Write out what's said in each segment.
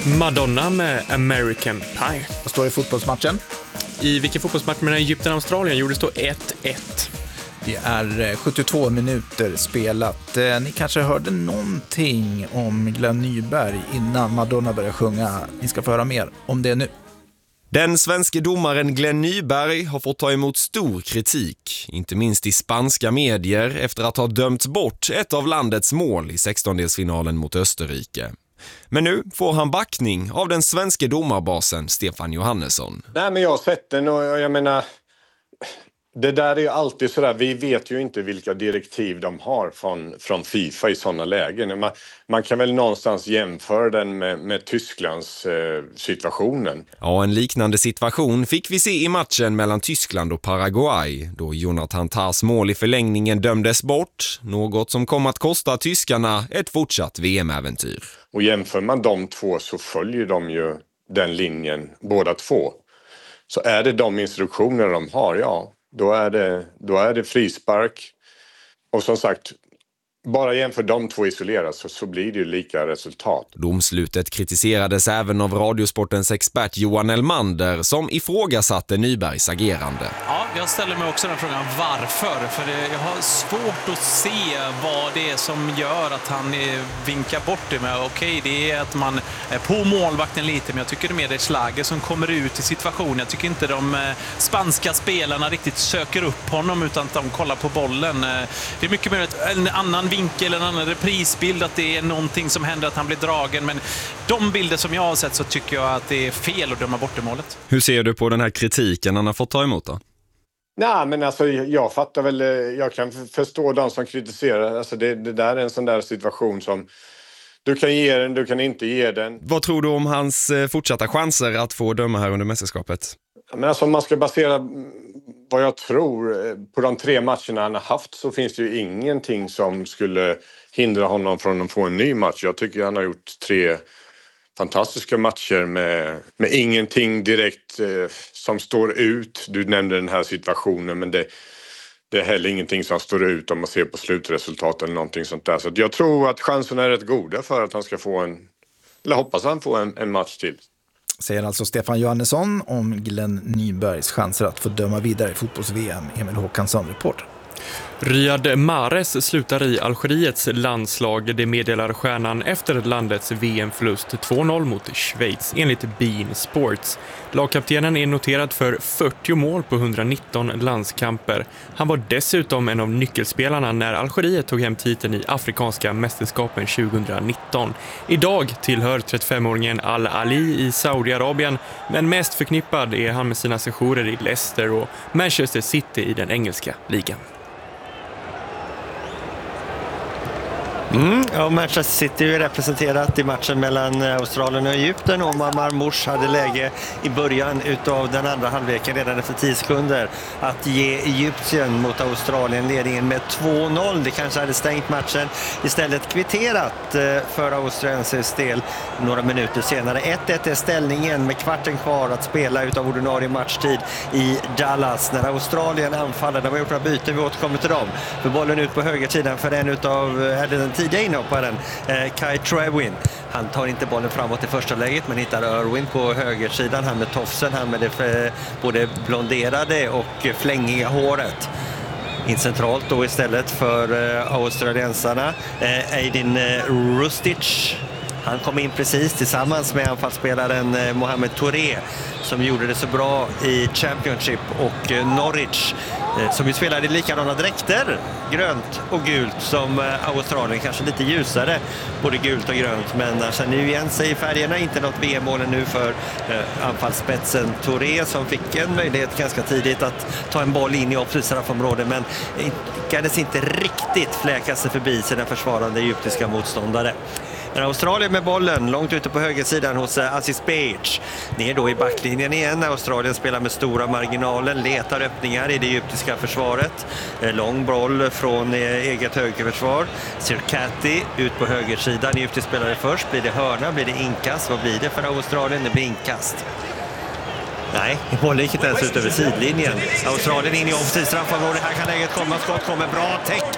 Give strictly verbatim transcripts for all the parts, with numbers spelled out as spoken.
Madonna med American Pie. Vad står det i fotbollsmatchen? I vilken fotbollsmatch mellan Egypten och Australien gjordes då ett ett? Det är sjuttiotvå minuter spelat. Ni kanske hörde någonting om Glenn Nyberg innan Madonna började sjunga. Ni ska få höra mer om det nu. Den svenske domaren Glenn Nyberg har fått ta emot stor kritik, inte minst i spanska medier, efter att ha dömt bort ett av landets mål i sextondelsfinalen mot Österrike. Men nu får han backning av den svenska domarbasen Stefan Johannesson. Nej, men jag har sett den och jag menar, det där är ju alltid sådär, vi vet ju inte vilka direktiv de har från, från FIFA i sådana lägen. Man, man kan väl någonstans jämföra den med, med Tysklands eh, situationen. Ja, en liknande situation fick vi se i matchen mellan Tyskland och Paraguay, då Jonathan Tahs mål i förlängningen dömdes bort, något som kom att kosta tyskarna ett fortsatt V M-äventyr. Och jämför man de två så följer de ju den linjen båda två. Så är det de instruktioner de har, ja, då är det, då är det frispark. Och som sagt, bara jämför de två isolerat så, så blir det ju lika resultat. Domslutet kritiserades även av Radiosportens expert Johan Elmander som ifrågasatte Nybergs agerande. Ja, jag ställer mig också den frågan varför. För det, jag har svårt att se vad det är som gör att han eh, vinkar bort det med. Okej, det är att man är på målvakten lite, men jag tycker det är mer det slaget som kommer ut i situationen. Jag tycker inte de eh, spanska spelarna riktigt söker upp honom utan att de kollar på bollen. Eh, det är mycket mer en annan vinkel, en annan reprisbild, att det är någonting som händer, att han blir dragen. Men de bilder som jag har sett så tycker jag att det är fel att döma bort det målet. Hur ser du på den här kritiken han har fått ta emot då? Nej, men alltså jag fattar väl, jag kan förstå de som kritiserar. Alltså det, det där är en sån där situation som du kan ge den, du kan inte ge den. Vad tror du om hans fortsatta chanser att få döma här under mästerskapet? Men alltså om man ska basera vad jag tror på de tre matcherna han har haft så finns det ju ingenting som skulle hindra honom från att få en ny match. Jag tycker han har gjort tre fantastiska matcher med, med ingenting direkt eh, som står ut. Du nämnde den här situationen, men det, det är heller ingenting som står ut om man ser på slutresultat eller någonting sånt där. Så jag tror att chanserna är rätt goda för att han ska få en, eller hoppas han får en, en match till. Säger alltså Stefan Johannesson om Glenn Nybergs chanser att få döma vidare i fotbolls-V M. Emil Håkansson, reporter. Riyad Mahrez slutar i Algeriets landslag, det meddelar stjärnan efter landets V M-förlust två noll mot Schweiz enligt beIN Sports. Lagkaptenen är noterad för fyrtio mål på hundranittton landskamper. Han var dessutom en av nyckelspelarna när Algeriet tog hem titeln i Afrikanska mästerskapen tjugonitton. Idag tillhör trettiofemåringen Al-Ali i Saudiarabien, men mest förknippad är han med sina sessioner i Leicester och Manchester City i den engelska ligan. Mm, ja, Manchester City är representerat i matchen mellan Australien och Egypten, och Omar Moush hade läge i början utav den andra halvleken redan efter tio sekunder att ge Egypten mot Australien ledningen med två noll. Det kanske hade stängt matchen, istället kvitterat för Australiens del några minuter senare. ett ett är ställningen med kvarten kvar att spela utav ordinarie matchtid i Dallas när Australien anfaller. De har gjort några byten, vi återkommer till dem. För bollen ut på högersidan för en utav, eller den tidiga inhopparen, eh, Kai Trewin. Han tar inte bollen framåt i första läget, men hittar Irwin på högersidan. Han med tofsen, han med det eh, både blonderade och flängiga håret. In centralt då istället för eh, australiensarna. Eh, Aydin eh, Rustic. Han kom in precis tillsammans med anfallsspelaren eh, Mohamed Touré som gjorde det så bra i Championship, och eh, Norwich eh, som ju spelade i likadana dräkter, grönt och gult som eh, Australien, kanske lite ljusare, både gult och grönt, men alltså, nu igen sig i färgerna. Inte något V M-mål nu för eh, anfallsspetsen Touré som fick en möjlighet ganska tidigt att ta en boll in i offensivområdet, men lyckades inte riktigt fläka sig förbi sina försvarande egyptiska motståndare. Men Australien med bollen långt ute på högersidan hos Aziz Behich. Ner då i backlinjen igen. Australien spelar med stora marginalen, letar öppningar i det egyptiska försvaret. Lång boll från eget högerförsvar. Sirkati ut på högersidan. Egypten spelare först. Blir det hörna? Blir det inkast? Vad blir det för Australien? Det blir inkast. Nej, bollen gick inte ens ut över sidlinjen. Australien in i offensivt straffområde. Här kan läget komma. Skott kommer. Bra täckning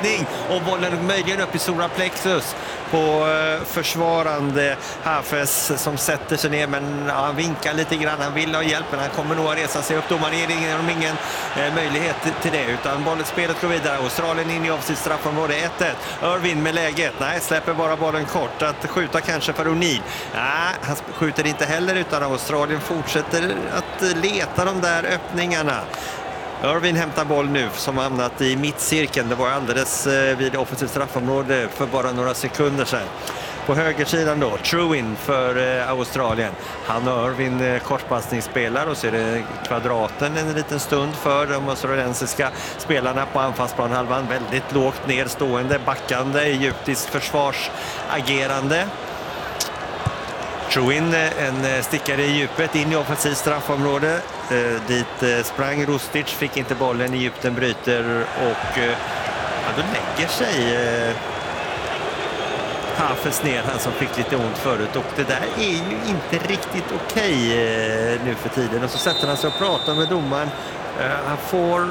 nickning och bollen möjligen upp i stora plexus på försvarande Hafez som sätter sig ner, men ja, han vinkar lite grann, han vill ha hjälp men han kommer nog att resa sig upp. Domaren ger ingen, ingen eh, möjlighet till det, utan bollen-spelet går vidare. Australien in i offensivt straffområde ett ett. Irvin med läget, nej, släpper bara bollen kort. Att skjuta kanske för O'Neill. Nej, han skjuter inte heller, utan Australien fortsätter att leta de där öppningarna. Irvin hämtar boll nu som hamnat i mittcirkeln. Det var alldeles vid offensivt straffområde för bara några sekunder sedan. På högersidan då, Truin för Australien. Han och Irvin korspassningsspelar och så är det kvadraten en liten stund för de australiensiska spelarna på anfallsplanhalvan. Väldigt lågt nedstående, backande, egyptiskt försvarsagerande. Truin, en stickare i djupet in i offensivt straffområde. Eh, dit eh, sprang Rustic, fick inte bollen, Egypten bryter och eh, ja, då lägger sig eh, Hafez ner, han som fick lite ont förut, och det där är ju inte riktigt okej eh, nu för tiden. Och så sätter han sig och pratar med domaren. Eh, han får...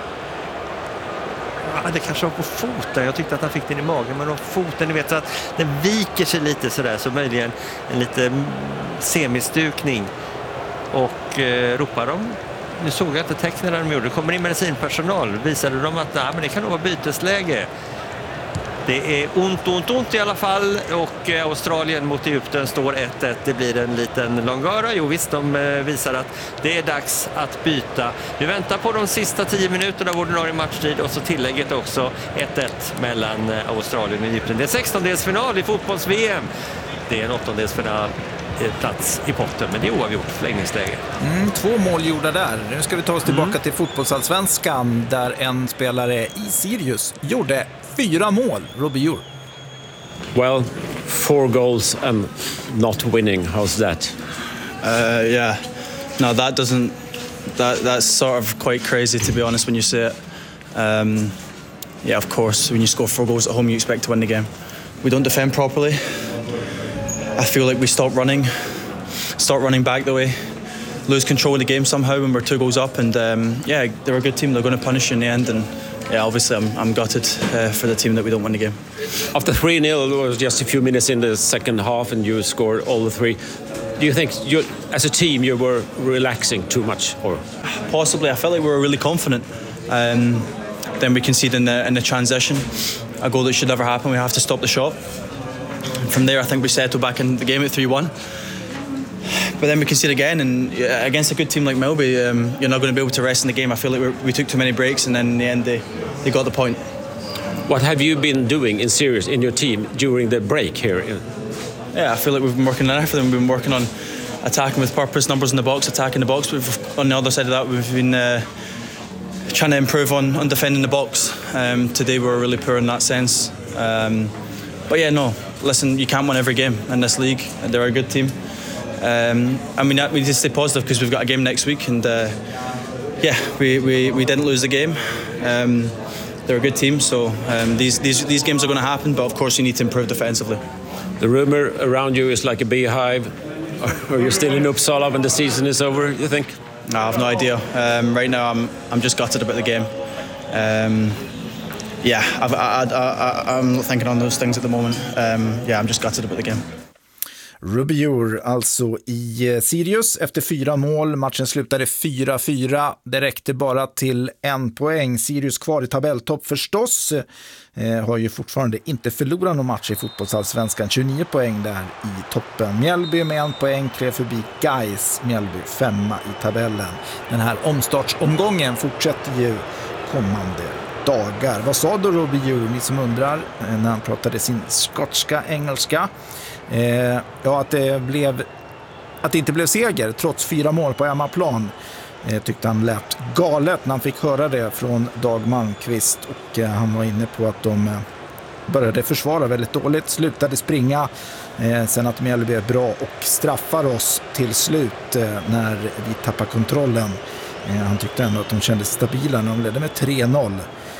Ja, det kanske var på foten. Jag tyckte att han fick den i magen, men på foten, ni vet, så att den viker sig lite sådär, så möjligen en lite semistukning. Och eh, ropar de, nu såg jag inte tecknen de gjorde, det kommer in medicinpersonal, visade de att nej, men det kan nog vara bytesläge. Det är ont, ont, ont i alla fall, och eh, Australien mot Egypten står ett ett. Det blir en liten långöra. Jo visst, de eh, visar att det är dags att byta. Vi väntar på de sista tio minuterna av ordinarie matchtid och så tillägget också ett ett mellan eh, Australien och Egypten. Det är sextondelsfinal i fotbolls-V M. Det är en åttondelsfinal, eh, plats i potten, men det är oavgjort förlängningsläge. Mm, två mål gjorda där. Nu ska vi ta oss tillbaka mm. till fotbollsallsvenskan där en spelare i Sirius gjorde fyra mål. Robbie Ure. Well, four goals and not winning. How's that? Uh, yeah, no, that doesn't. That that's sort of quite crazy, to be honest, when you say it. Um, yeah, of course, when you score four goals at home, you expect to win the game. We don't defend properly. I feel like we stop running, start running back the way, lose control of the game somehow when we're two goals up. And um, yeah, they're a good team. They're going to punish you in the end. And yeah, obviously I'm, I'm gutted uh, for the team that we don't win the game. After three nil, it was just a few minutes in the second half and you scored all the three. Do you think, you, as a team, you were relaxing too much? Or possibly, I felt like we were really confident. Um, then we conceded in the, in the transition, a goal that should never happen. We have to stop the shot. From there, I think we settled back in the game at three one. But then we concede again, and against a good team like Melby, um, you're not going to be able to rest in the game. I feel like we're, we took too many breaks, and then in the end they, they got the point. What have you been doing in Sirius, in your team, during the break here? Yeah, I feel like we've been working on everything. We've been working on attacking with purpose, numbers in the box, attacking the box. We've, on the other side of that, we've been uh, trying to improve on, on defending the box. Um, today we were really poor in that sense. Um, but yeah, no, listen, you can't win every game in this league. They're a good team. Um, I mean, we need to stay positive because we've got a game next week, and uh, yeah, we, we, we didn't lose the game. Um, they're a good team, so um, these, these these games are going to happen. But of course, you need to improve defensively. The rumor around you is like a beehive. Are you still in Uppsala when the season is over, you think? No, I have no idea. Um, right now, I'm I'm just gutted about the game. Um, yeah, I've, I, I, I, I'm not thinking on those things at the moment. Um, yeah, I'm just gutted about the game. Robbie Ure alltså i Sirius efter fyra mål. Matchen slutade fyra fyra. Det räckte bara till en poäng. Sirius kvar i tabelltopp förstås. Eh, har ju fortfarande inte förlorat någon match i fotbollsallsvenskan. tjugonio poäng där i toppen. Mjällby med en poäng klev förbi Gais. Mjällby femma i tabellen. Den här omstartsomgången fortsätter ju kommande dagar. Vad sa då Robbie Ure, ni som undrar, när han pratade sin skotska engelska? Eh, ja, att det blev att det inte blev seger trots fyra mål på hemmaplan eh, tyckte han lät galet när han fick höra det från Dag Malmqvist, och eh, han var inne på att de eh, började försvara väldigt dåligt, slutade springa, eh, sen att Mjällby är bra och straffar oss till slut eh, när vi tappar kontrollen. Eh, han tyckte ändå att de kändes stabila när de ledde med tre noll.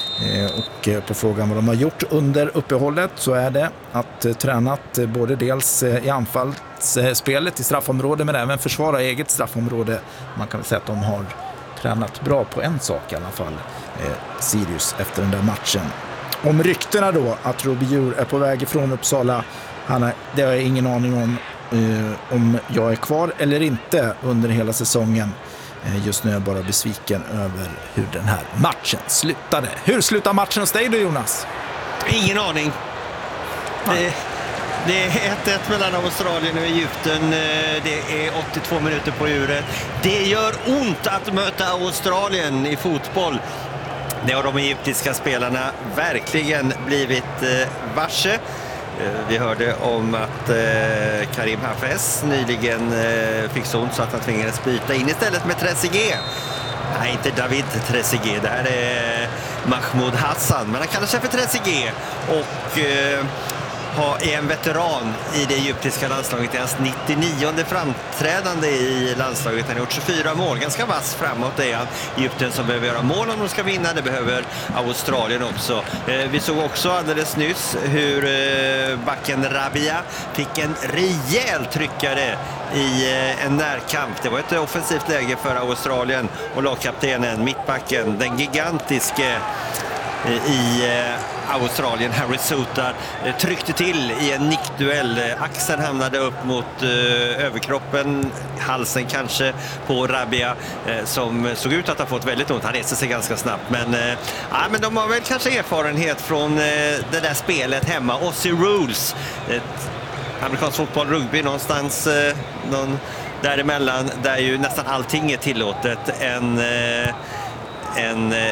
Och på frågan vad de har gjort under uppehållet så är det att tränat både dels i anfallsspelet i straffområde men även försvara eget straffområde. Man kan väl säga att de har tränat bra på en sak i alla fall, Sirius, efter den där matchen. om ryktena då att Robiur är på väg ifrån Uppsala, han är, det har jag ingen aning om eh, om jag är kvar eller inte under hela säsongen. Eh, just nu är jag bara besviken över hur den här matchen slutade. Hur slutar matchen hos dig då, Jonas? Ingen aning. Det, det är ett ett mellan Australien och Egypten. Det är åttiotvå minuter på uret. Det gör ont att möta Australien i fotboll. Det har de egyptiska spelarna verkligen blivit varse. Vi hörde om att Karim Hafez nyligen fick så ont så att han tvingades byta in istället med Trezeguet. Nej, inte David Trezeguet. Det här är Mahmoud Hassan. Men han kallar sig för Trezeguet och eh, är en veteran i det egyptiska landslaget. Det är hans nittionionde framträdande i landslaget. Han har gjort tjugofyra mål. Ganska vass framåt. Det är han. Egypten som behöver göra mål om de ska vinna. Det behöver Australien också. Eh, vi såg också alldeles nyss hur eh, backen Rabia fick en rejäl tryckare i en närkamp. Det var ett offensivt läge för Australien och lagkaptenen, mittbacken, den gigantiske i Australien, Harry Souttar, tryckte till i en nickduell. Axeln hamnade upp mot överkroppen, halsen kanske på Rabia som såg ut att ha fått väldigt ont. Han reste sig ganska snabbt, men, ja, men de har väl kanske erfarenhet från det där spelet hemma. Aussie Rules, amerikansk fotboll, rugby någonstans eh, någon däremellan där ju nästan allting är tillåtet. En, eh, en eh,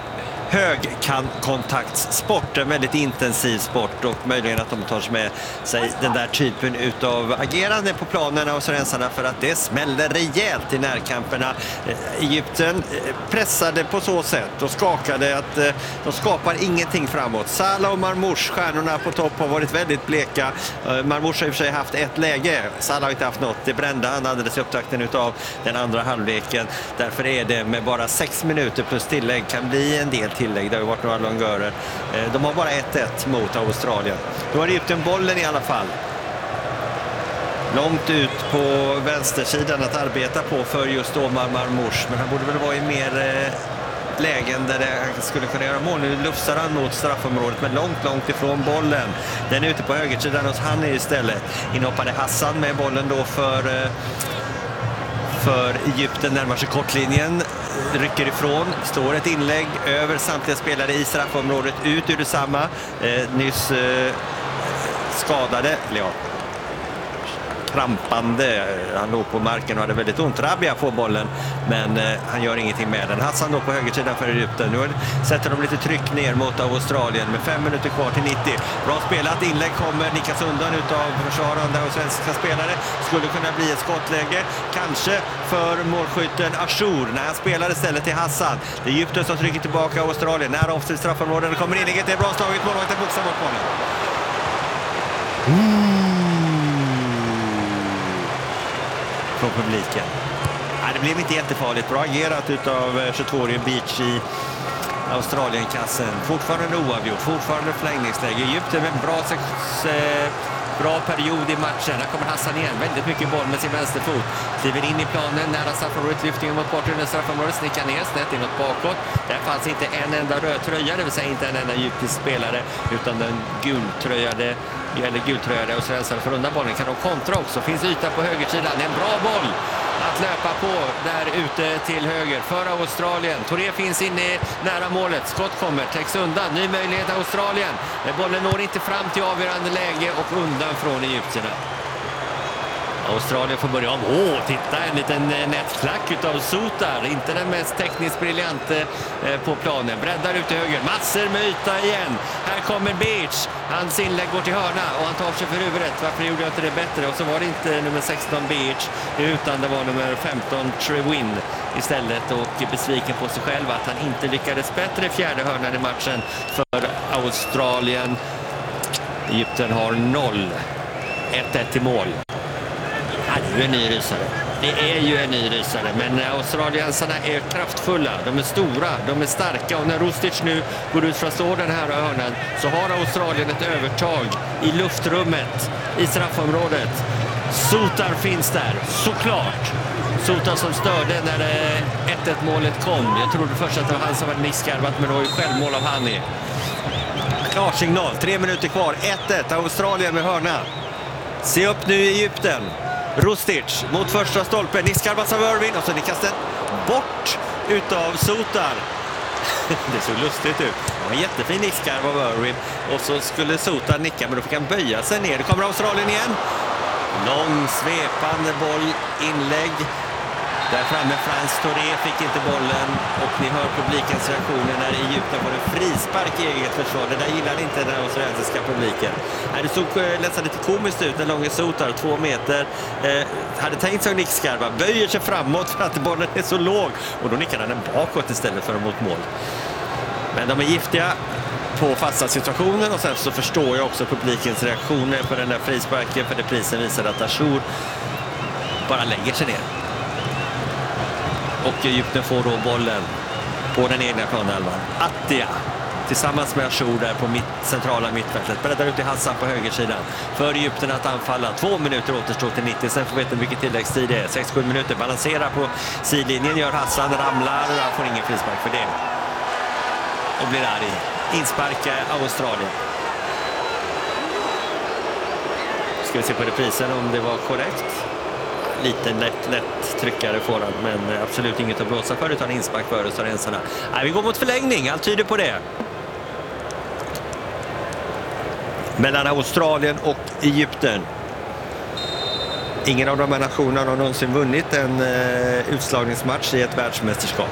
högkontaktssport, en väldigt intensiv sport och möjligen att de tar med sig den där typen utav agerande på planen och rensarna för att det smäller rejält i närkamperna. Egypten pressade på så sätt och skakade att de skapar ingenting framåt. Salah och Marmoush, stjärnorna på topp, har varit väldigt bleka. Marmoush har i och för sig haft ett läge, Salah har inte haft något. Det brände han alldeles i upptakten utav den andra halvleken. Därför är det med bara sex minuter plus tillägg kan bli en del tillägg. Det har ju varit några långörer. De har bara ett ett mot Australien. Då har Egypten bollen i alla fall. Långt ut på vänstersidan att arbeta på för just Omar Marmoush. Men han borde väl vara i mer lägen där han skulle kunna göra mål. Nu lufsar han mot straffområdet, men långt, långt ifrån bollen. Den är ute på högersidan hos han istället. Inhoppade Hassan med bollen då för... för Egypten, närmar sig kortlinjen, rycker ifrån, står ett inlägg över samtliga spelare i straffområdet, ut ur detsamma, eh, nyss eh, skadade, eller ja, krampande, han låg på marken och hade väldigt ont. Rabia får bollen, men eh, han gör ingenting med den. Hassan då på högersidan för Egypten. Nu sätter de lite tryck ner mot Australien med fem minuter kvar till nittio. Bra spelat, inlägg kommer, nickas undan utav försvarande och svenska spelare. Skulle kunna bli ett skottläge, kanske för målskytten Ashur när han spelar istället till Hassan. Det är Egypten som trycker tillbaka Australien. Nära off till straffområdet, det kommer inlägget, det är bra slaget, målvakten boxar bort bollen. Mm. Från publiken. Nej, det blev inte jättefarligt. Bra agerat utav tjugotvåårige Beach i Australienkassen. Fortfarande oavgjort, fortfarande förlängningsläge. Egypten med en bra, eh, bra period i matchen. Här kommer Hassan igen, väldigt mycket boll med sin vänsterfot. Kliver in i planen, nära straffområdet, lyftningen mot bortre straffområdet, snickar ner snett inåt bakåt. Där fanns inte en enda röd tröja, det vill säga inte en enda egyptisk spelare, utan den gultröjade eller gultröjade och svenskarna för undan bollen. Kan de kontra också? Finns yta på högersidan. En bra boll att löpa på där ute till höger för Australien. Touré finns inne nära målet. Skott kommer, täcks undan. Ny möjlighet Australien. Bollen når inte fram till avgörande läge och undan från egyptierna. Australien får börja om. Åh, titta, en liten nätklack utav Souttar. Inte den mest tekniskt briljante eh, på planen. Breddar ut till höger. Massor med yta igen. Här kommer Beach. Hans inlägg går till hörna och han tar sig för huvudet. Varför gjorde jag inte det bättre? Och så var det inte nummer sexton Beach, utan det var nummer femton Trewin istället. Och besviken på sig själv att han inte lyckades bättre i fjärde hörnan i matchen för Australien. Egypten har noll. ett ett i mål. Det är ju en ny rysare. Det är ju en ny rysare, men australiensarna är kraftfulla, de är stora, de är starka, och när Rustic nu går ut från stå den här hörnan så har Australien ett övertag i luftrummet, i straffområdet. Souttar finns där, såklart. Souttar som störde när ett ett målet kom. Jag trodde först att det var han som var nickskarvat, men det var ju självmål av Hani. klarsignal. Tre minuter kvar. ett ett. Australien med hörna. Se upp nu i Egypten. Rustic mot första stolpen. Nickskarvas av Irvin och så nickas den bort utav Sotar. Det såg lustigt ut. Det var en jättefin nickskarv av Irvin. Och så skulle Sotar nicka, men då fick han böja sig ner. Det kommer Australien igen. Lång svepande boll, inlägg. Där framme Frans Touré fick inte bollen och ni hör publikens reaktioner när Egypten får en frispark i eget försvar. Det där gillar inte den australiensiska publiken. Det såg nästan lite komiskt ut när Långe Sotar, två meter, eh, hade tänkt sig nickskarva, böjer sig framåt för att bollen är så låg och då nickar han den bakåt istället för mot mål. Men de är giftiga på fasta situationen och sen så förstår jag också publikens reaktioner på den där frisparken, för det prisen visar att Achour bara lägger sig ner. Och Egypten får då bollen på den egna planhalvan. Attia tillsammans med Achour där på mitt, centrala mittfältet. Breddar ut i Hassan på högersidan. För Egypten att anfalla. Två minuter återstår till nittio. Sen får vi veta hur mycket tilläggstid det är. sex sju minuter. Balanserar på sidlinjen. Gör Hassan. Ramlar. Han får ingen frispark för det. Och blir arg. Insparka Australien. Ska vi se på reprisen om det var korrekt. Liten lätt, lätt tryckare får han, men absolut inget att blåsa för utan inspark för australiensarna. Nej, vi går mot förlängning, allt tyder på det. Mellan Australien och Egypten. Ingen av de här nationerna har någonsin vunnit en eh, utslagningsmatch i ett världsmästerskap.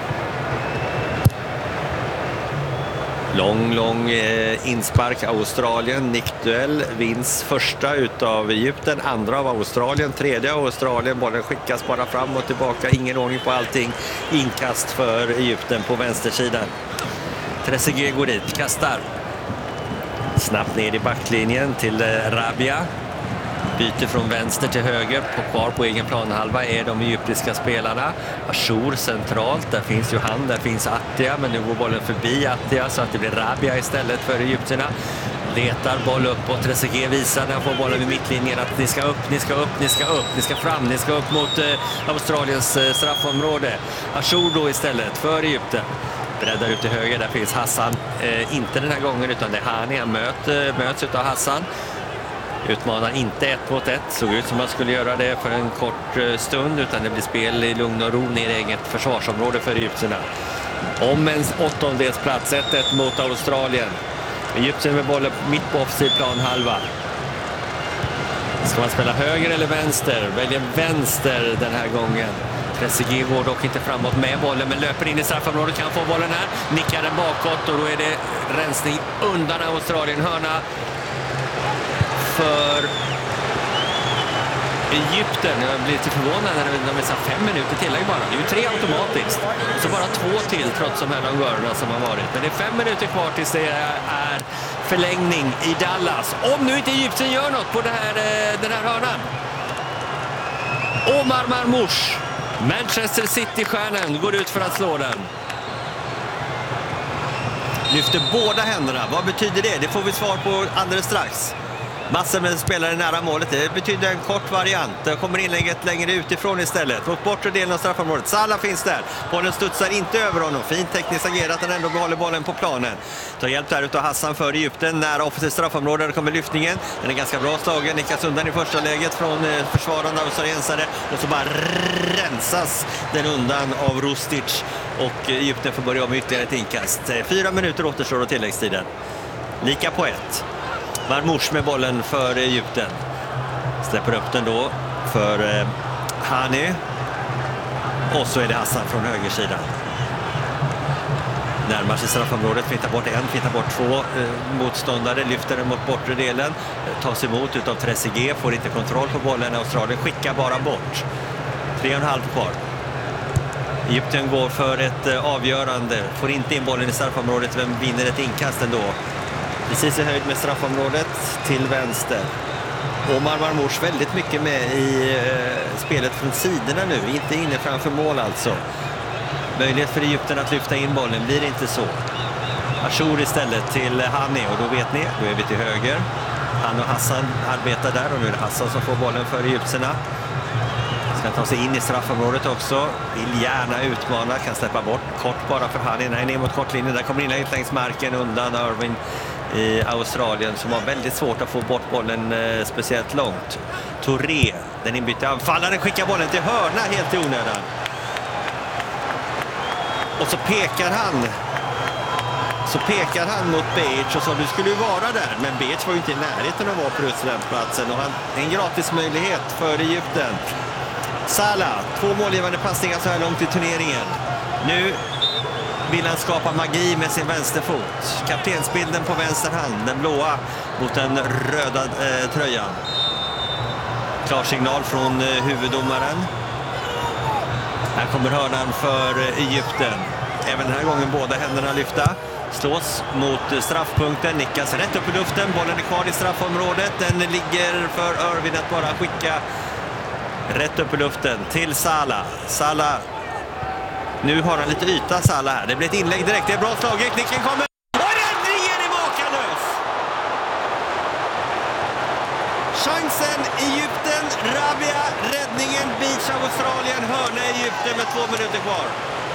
Lång, lång eh, inspark Australien. Nickduell vinns första utav Egypten, andra av Australien, tredje av Australien. Bollen skickas bara fram och tillbaka. Ingen ordning på allting. Inkast för Egypten på vänstersidan. Trezeguet går dit, kastar. Snabbt ner i backlinjen till eh, Rabia. Byter från vänster till höger. På kvar på egen planhalva är de egyptiska spelarna. Achour centralt, där finns ju han, där finns Attia, men nu går bollen förbi Attia så att det blir Rabia istället för egyptierna. Letar boll upp och Trezeguet visar när han får bollen vid mittlinjen att ni ska upp, ni ska upp, ni ska upp, ni ska fram, ni ska upp mot eh, Australiens eh, straffområde. Achour då istället för Egypten. Breddar ut till höger, där finns Hassan. Eh, inte den här gången utan det är Hani, han möt, eh, möts utav Hassan. Utmanar inte ett mot ett, såg ut som man skulle göra det för en kort stund, utan det blir spel i lugn och ro ner i eget försvarsområde för egyptierna. Om en åttondelsplats, ett ett mot Australien. Egypten med bollen mitt på offensiv planhalva. Ska man spela höger eller vänster? Väljer vänster den här gången. Trezeguet går dock inte framåt med bollen, men löper in i straffområdet, kan få bollen här. Nickar den bakåt och då är det rensning undan Australien. Hörna för Egypten. Jag blir lite förvånad när de visar fem minuter tillägg bara. Det är ju tre automatiskt. Och så bara två till trots de här långörerna som har varit. Men det är fem minuter kvar tills det är förlängning i Dallas. Om nu inte Egypten gör något på det här, den här hörnan. Omar Marmoush, Manchester City-stjärnan, går ut för att slå den. Lyfter båda händerna. Vad betyder det? Det får vi svar på alldeles strax. Massor med spelare nära målet. Det betyder en kort variant. Det kommer inlägget längre utifrån istället. Mot bortre delen av straffområdet. Salah finns där. Bollen studsar inte över honom. Fint tekniskt agerat. Han ändå behåller bollen på planen. Tar hjälp där utav Hassan för Egypten. Nära offensivt straffområde. Där kommer lyftningen. Den är ganska bra slagen. Nickas undan i första läget från försvararna av australiensare. Och så bara rensas den undan av Rustic. Och Egypten får börja om ytterligare ett inkast. Fyra minuter återstår och tilläggstiden. Lika på ett. Marmoush med bollen för Egypten. Släpper upp den då för eh, Hani. Och så är det Hassan från högersidan. Närmar sig straffområdet, fintar bort en, fintar bort två eh, motståndare. Lyfter den mot bortre delen. Eh, tas emot utav Trezeguet, får inte kontroll på bollen. Australien skickar bara bort. Tre och en halv kvar. Egypten går för ett eh, avgörande. Får inte in bollen i straffområdet. Vem vinner ett inkast ändå? Precis i höjd med straffområdet till vänster. Omar Marmoush väldigt mycket med i eh, spelet från sidorna nu. Inte inne framför mål alltså. Möjlighet för Egypten att lyfta in bollen blir inte så. Achour istället till Hani och då vet ni, då är vi till höger. Han och Hassan arbetar där och nu är det Hassan som får bollen för egyptierna. Ska ta sig in i straffområdet också. Vill gärna utmana, kan släppa bort kort bara för Hani. Nej, ner mot kortlinjen. Där kommer in längs marken undan Irvin. i Australien som har väldigt svårt att få bort bollen eh, speciellt långt. Touré, den inbytte anfallaren, skickar bollen till hörna helt i onödan. Och så pekar han så pekar han mot Beach och sa du skulle ju vara där. Men Beach var ju inte i närheten att vara på just den platsen. Och han, en gratis möjlighet för Egypten. Salah, två målgivande passningar så här långt i turneringen. Nu vill han skapa magi med sin vänsterfot. Kaptensbilden på vänster hand, den blåa mot den röda eh, tröjan. Klar signal från eh, huvuddomaren. Här kommer hörnan för Egypten. Även den här gången båda händerna lyfta. Slås mot straffpunkten, nickas rätt upp i luften. Bollen är kvar i straffområdet. Den ligger för Irvin att bara skicka rätt upp i luften till Salah. Salah, nu har han lite yta Salah här. Det blir ett inlägg direkt, det är bra slaget. Knicken kommer. Och räddningen är makalös! Chansen Egypten, Rabia, räddningen, Beach av Australien, hörna Egypten med två minuter kvar.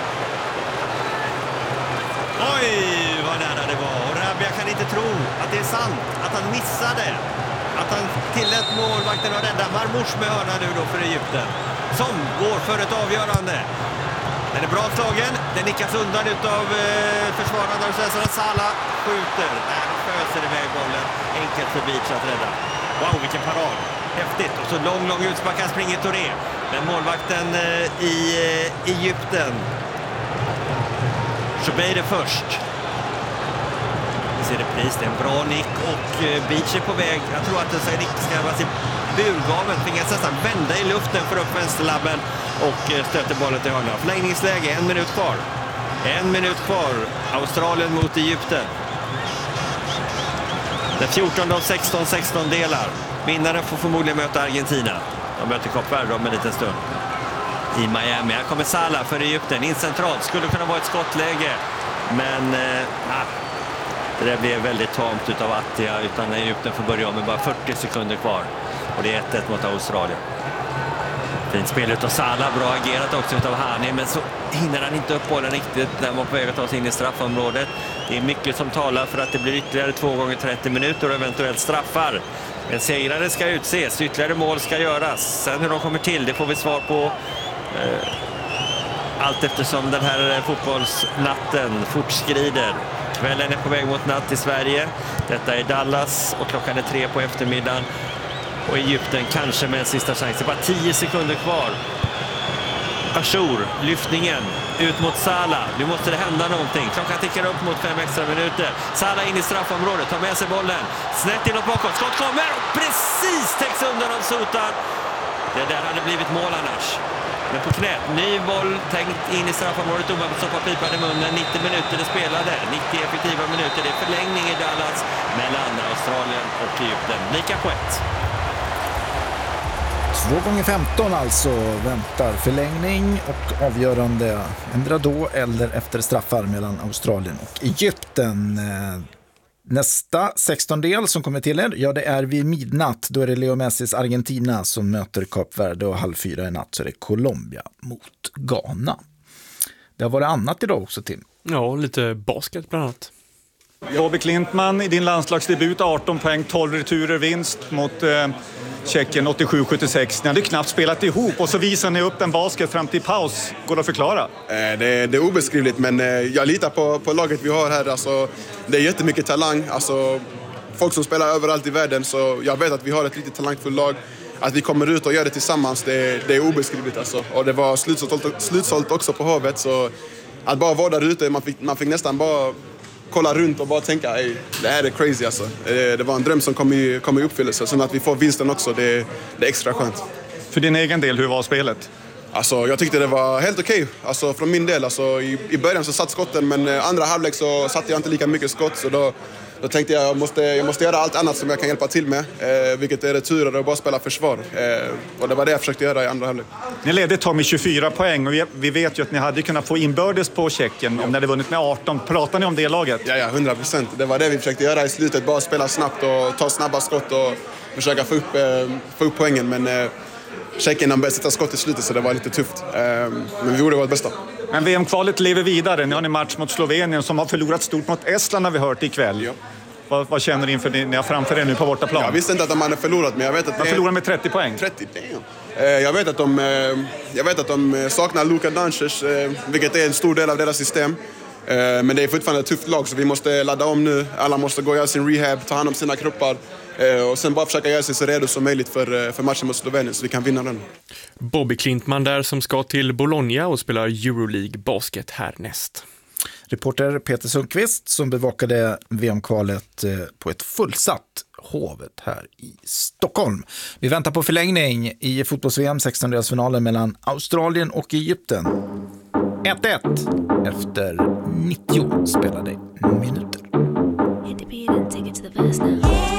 Oj, vad nära det var. Och Rabia kan inte tro att det är sant, att han missade. Att han tillät målvakten att rädda Marmoush med hörna nu då för Egypten. Som går för ett avgörande. Den är bra slagen, den nickas undan utav eh, försvararna och så Salah skjuter. Nej, han föser iväg bollen. Enkelt för Beach att rädda. Wow, vilken parad. Häftigt. Och så lång, lång utspark. Han springer Touré. Men målvakten eh, i eh, Egypten. Shubeire först. Vi ser repris, det är en bra nick och eh, Beach är på väg. Jag tror att det ska nick ska vara sin burgaven. Tvingas nästan vända i luften för upp vänsterlabben och eh, stöter bollen till hörna. Förlängningsläge, en minut kvar. En minut kvar. Australien mot Egypten. Den fjortonde av sexton sexton delar. Vinnaren får förmodligen möta Argentina. De möter Kap Verde om en liten stund. I Miami. Här kommer Salah för Egypten. In centralt. Skulle kunna vara ett skottläge. Men eh, ah, det där blev väldigt tamt utav Attia. Utan Egypten får börja om med bara fyrtio sekunder kvar. Och det är ett ett mot Australien. Fint spel utav Salah. Bra agerat också utav Hani. Men så hinner han inte upp bollen riktigt när man var på väg att ta sig in i straffområdet. Det är mycket som talar för att det blir ytterligare två gånger trettio minuter och eventuellt straffar. En segrare ska utses. Ytterligare mål ska göras. Sen hur de kommer till, det får vi svar på. Allt eftersom den här fotbollsnatten fortskrider. Kvällen är på väg mot natt i Sverige. Detta är Dallas och klockan är tre på eftermiddagen. Och Egypten kanske med en sista chans. Det är bara tio sekunder kvar. Achour, lyftningen ut mot Salah. Nu måste det hända någonting. Klockan tickar upp mot fem extra minuter. Salah in i straffområdet, tar med sig bollen. Snett inåt bakåt, skott kommer och precis täcks undan av Sultan. Det där hade blivit mål annars. Men på knät, ny boll tänkt in i straffområdet. Domaren stoppar pipan i munnen. nittio minuter det spelade. nittio effektiva minuter. Det är förlängning i Dallas mellan Australien och Egypten. Lika på ett. Två gånger femton alltså väntar förlängning och avgörande ändra då eller efter straffar mellan Australien och Egypten. Nästa sextondel som kommer till er, ja det är vid midnatt. Då är det Leo Messis Argentina som möter Kap Verde och halv fyra i natt så är det Colombia mot Ghana. Det har varit annat idag också, Tim. Ja, lite basket bland annat. Bobby Klintman i din landslagsdebut, arton poäng, tolv returer, vinst mot eh, Tjeckien åttiosju sjuttiosex. Ni hade knappt spelat ihop och så visar ni upp en basket fram till paus. Går det att förklara? Eh, det, det är obeskrivligt, men eh, jag litar på, på laget vi har här. Alltså, det är jättemycket talang. Alltså, folk som spelar överallt i världen, så jag vet att vi har ett riktigt talangfullt lag. Att vi kommer ut och gör det tillsammans, det, det är obeskrivligt. Alltså. Och det var slutsålt, slutsålt också på havet, så att bara vara där ute, man fick, man fick nästan bara kolla runt och bara tänka, ej, det här är crazy alltså. Det var en dröm som kom i, kom i uppfyllelse. Så att vi får vinsten också, det, det är extra skönt. För din egen del, hur var spelet? Alltså, jag tyckte det var helt okej. Okay. Alltså, från min del. Alltså, i, I början så satt skotten, men andra halvlek så satte jag inte lika mycket skott. Så då, då tänkte jag, jag måste, jag måste göra allt annat som jag kan hjälpa till med. Eh, vilket är returer och bara spela försvar. Eh, och det var det jag försökte göra i andra halvlek. Ni ledde Tom med tjugofyra poäng och vi, vi vet ju att ni hade kunnat få inbördes på Tjeckien om ni hade vunnit med arton. Pratar ni om det laget? Ja, ja, hundra procent. Det var det vi försökte göra i slutet. Bara spela snabbt och ta snabba skott och försöka få upp, eh, få upp poängen. Men eh, Tjeckien började sätta skott i slutet, så det var lite tufft. Eh, men vi gjorde vårt bästa. Men V M-kvalet lever vidare. Nu har ni match mot Slovenien som har förlorat stort mot Estland, har vi hört ikväll. Ja. Vad, vad känner ni inför det ni har framför er nu på bortaplan? Jag visste inte att de hade förlorat, men jag vet att de förlorar med trettio poäng. trettio, damn. Jag vet att de, jag vet att de saknar Luka Doncic, vilket är en stor del av deras system. Men det är fortfarande ett tufft lag, så vi måste ladda om nu. Alla måste gå och göra sin rehab, ta hand om sina kroppar och sen bara försöka göra sig så redo som möjligt för, för matchen mot Slovenien så vi kan vinna den. Bobby Klintman där som ska till Bologna och spelar Euroleague basket härnäst. Reporter Peter Sundqvist som bevakade V M-kvalet på ett fullsatt Hovet här i Stockholm. Vi väntar på förlängning i fotbolls-V M sextondelsfinalen mellan Australien och Egypten. ett ett efter nittio spelade minuter.